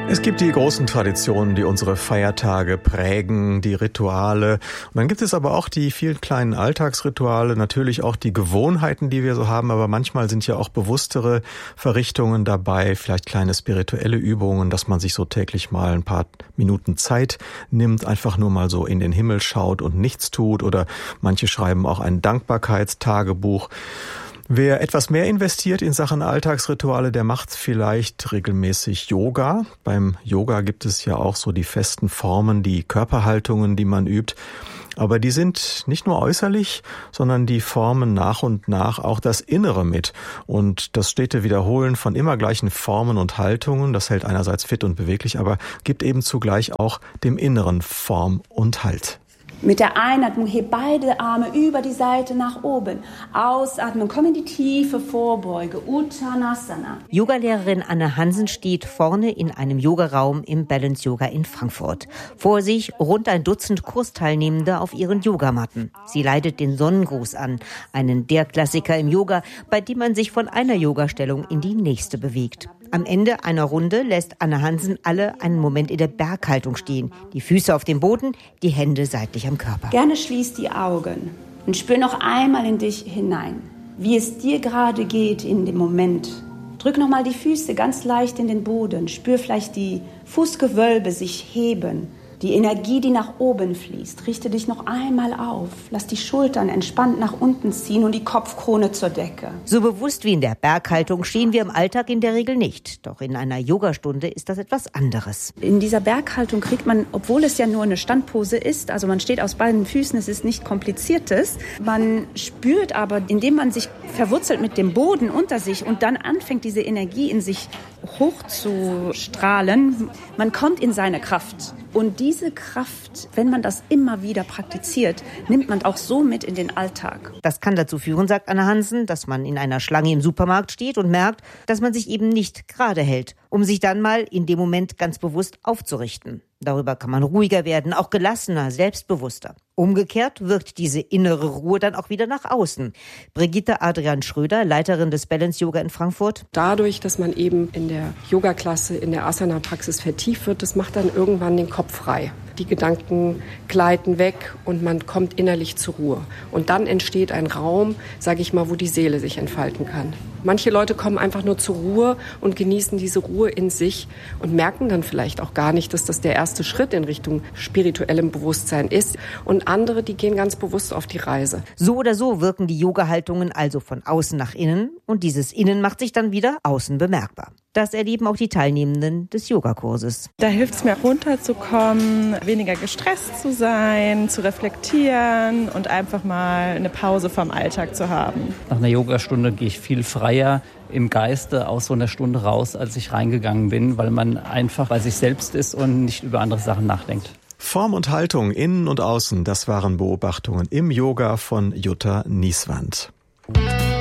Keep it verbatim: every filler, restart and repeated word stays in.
Es gibt die großen Traditionen, die unsere Feiertage prägen, die Rituale. Und dann gibt es aber auch die vielen kleinen Alltagsrituale, natürlich auch die Gewohnheiten, die wir so haben. Aber manchmal sind ja auch bewusstere Verrichtungen dabei, vielleicht kleine spirituelle Übungen, dass man sich so täglich mal ein paar Minuten Zeit nimmt, einfach nur mal so in den Himmel schaut und nichts tut. Oder manche schreiben auch ein Dankbarkeitstagebuch. Wer etwas mehr investiert in Sachen Alltagsrituale, der macht vielleicht regelmäßig Yoga. Beim Yoga gibt es ja auch so die festen Formen, die Körperhaltungen, die man übt. Aber die sind nicht nur äußerlich, sondern die formen nach und nach auch das Innere mit. Und das stete Wiederholen von immer gleichen Formen und Haltungen, das hält einerseits fit und beweglich, aber gibt eben zugleich auch dem Inneren Form und Halt. Mit der Einatmung heb beide Arme über die Seite nach oben. Ausatmen, komm in die tiefe Vorbeuge, Uttanasana. Yogalehrerin Anne Hansen steht vorne in einem Yogaraum im Balance Yoga in Frankfurt. Vor sich rund ein Dutzend Kursteilnehmende auf ihren Yogamatten. Sie leitet den Sonnengruß an, einen der Klassiker im Yoga, bei dem man sich von einer Yogastellung in die nächste bewegt. Am Ende einer Runde lässt Anne Hansen alle einen Moment in der Berghaltung stehen. Die Füße auf dem Boden, die Hände seitlich am Körper. Gerne schließ die Augen und spür noch einmal in dich hinein, wie es dir gerade geht in dem Moment. Drück nochmal die Füße ganz leicht in den Boden. Spür vielleicht die Fußgewölbe sich heben. Die Energie, die nach oben fließt. Richte dich noch einmal auf. Lass die Schultern entspannt nach unten ziehen und die Kopfkrone zur Decke. So bewusst wie in der Berghaltung stehen wir im Alltag in der Regel nicht. Doch in einer Yogastunde ist das etwas anderes. In dieser Berghaltung kriegt man, obwohl es ja nur eine Standpose ist, also man steht aus beiden Füßen, es ist nicht kompliziertes. Man spürt aber, indem man sich verwurzelt mit dem Boden unter sich und dann anfängt, diese Energie in sich hochzustrahlen, man kommt in seine Kraft. Und diese Kraft, wenn man das immer wieder praktiziert, nimmt man auch so mit in den Alltag. Das kann dazu führen, sagt Anne Hansen, dass man in einer Schlange im Supermarkt steht und merkt, dass man sich eben nicht gerade hält, um sich dann mal in dem Moment ganz bewusst aufzurichten. Darüber kann man ruhiger werden, auch gelassener, selbstbewusster. Umgekehrt wirkt diese innere Ruhe dann auch wieder nach außen. Brigitte Adrian Schröder, Leiterin des Balance Yoga in Frankfurt. Dadurch, dass man eben in der Yoga-Klasse, in der Asana-Praxis vertieft wird, das macht dann irgendwann den Kopf frei. Die Gedanken gleiten weg und man kommt innerlich zur Ruhe. Und dann entsteht ein Raum, sage ich mal, wo die Seele sich entfalten kann. Manche Leute kommen einfach nur zur Ruhe und genießen diese Ruhe in sich und merken dann vielleicht auch gar nicht, dass das der erste Schritt in Richtung spirituellem Bewusstsein ist. Und andere, die gehen ganz bewusst auf die Reise. So oder so wirken die Yoga-Haltungen also von außen nach innen und dieses Innen macht sich dann wieder außen bemerkbar. Das erleben auch die Teilnehmenden des Yogakurses. Da hilft es mir runterzukommen, weniger gestresst zu sein, zu reflektieren und einfach mal eine Pause vom Alltag zu haben. Nach einer Yogastunde gehe ich viel freier im Geiste aus so einer Stunde raus, als ich reingegangen bin, weil man einfach bei sich selbst ist und nicht über andere Sachen nachdenkt. Form und Haltung, innen und außen, das waren Beobachtungen im Yoga von Jutta Nieswand.